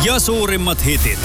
ja suurimmat hitit.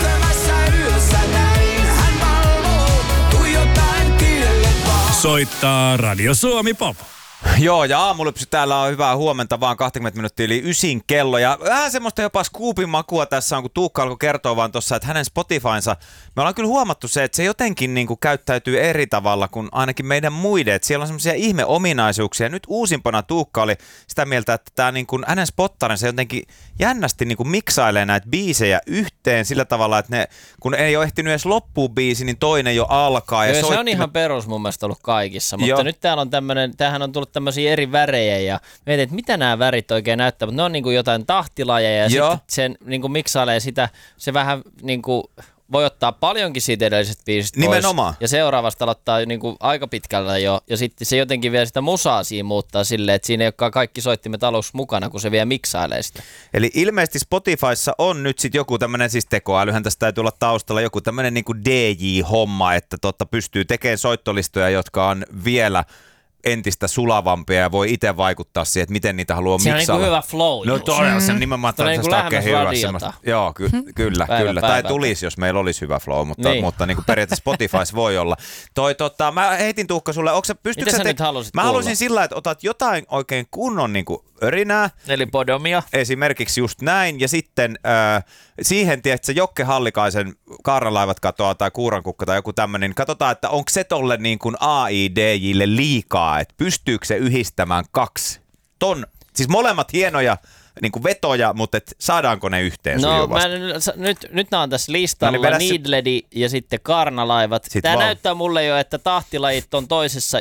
Soittaa Radio Suomi Pop. Joo, ja aamulypsy täällä on hyvää huomenta, vaan 20 minuuttia yli 9 kello. Ja vähän semmoista jopa scoopin makua tässä on, kun Tuukka alkoi kertoa vaan tuossa, että hänen Spotifynsa, me ollaan kyllä huomattu se, että se jotenkin niin kuin käyttäytyy eri tavalla kuin ainakin meidän muiden. Että siellä on semmoisia ihmeominaisuuksia. Nyt uusimpana Tuukka oli sitä mieltä, että tämä niin kuin hänen spottarensa jotenkin jännästi niin kuin miksailee näitä biisejä yhteen sillä tavalla, että ne, kun ei ole ehtinyt edes loppuun biisi, niin toinen jo alkaa. Ja se on ihan perus mun mielestä ollut kaikissa, mutta nyt täällä on tämähän on tullut tämmöisiä eri värejä ja mietin, että mitä nämä värit oikein näyttää, mutta ne on niinku jotain tahtilajeja ja sitten sen niinku miksailee sitä, se vähän niinku voi ottaa paljonkin siitä edellisestä biisistä nimenomaan. Ja seuraavasta aloittaa niinku aika pitkällä jo ja sitten se jotenkin vielä sitä musaa siinä muuttaa silleen, että siinä ei olekaan kaikki soittimet aluksi mukana, kun se vielä miksailee sitä. Eli ilmeisesti Spotifyssa on nyt sitten joku tämmöinen, siis tekoälyhän tästä täytyy olla taustalla, joku tämmöinen niinku DJ-homma, että pystyy tekemään soittolistoja, jotka on vielä entistä sulavampia ja voi itse vaikuttaa siihen, että miten niitä haluaa miksailla. Se on niin hyvä flow. No todella, se nimenomaan tämmöistä oikein hyvä semmoista. Joo, kyllä. Tai tulisi, jos meillä olisi hyvä flow, mutta niin kuin periaatteessa Spotifys voi olla. Mä heitin Tuukka sulle, mitä sä nyt halusit Mä halusin sillä, että otat jotain oikein kunnon niin kuin örinää. Eli podomia. Esimerkiksi just näin. Ja sitten siihen, tiedätkö, Jokke Hallikaisen Kaarnalaivat katoaa tai Kuurankukka tai joku tämmöinen, niin katsotaan, että onko se tolle niin kuin AIDJille liikaa, että pystyykö se yhdistämään kaksi siis molemmat hienoja niin kuin vetoja, mutta et saadaanko ne yhteen sujuvasti? Nyt nämä on tässä listalla, Needledi ja sitten Kaarnalaivat. Tämä näyttää mulle jo, että tahtilajit on toisessa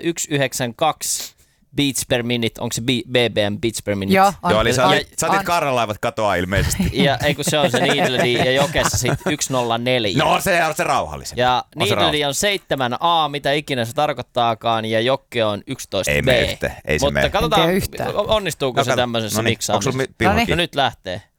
192 beats per minute, onko se BBM beats per minute? Joo, eli sä otit Kaarnalaivat katoaa ilmeisesti. Ja eikö se on se Needledi ja Jokessa sitten 104. No se on se rauhallisen. Ja Needledi on 7A, mitä ikinä se tarkoittaakaan, ja Jokke on 11B. Ei me yhteen, ei se mutta katsotaan, onnistuuko se tämmöisessä miksaamisessa. No nyt lähtee.